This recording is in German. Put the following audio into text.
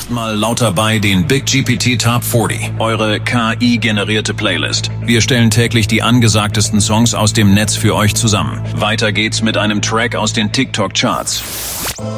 Mal lauter bei den Big GPT Top 40, eure KI-generierte Playlist. Wir stellen täglich die angesagtesten Songs aus dem Netz für euch zusammen. Weiter geht's mit einem Track aus den TikTok-Charts.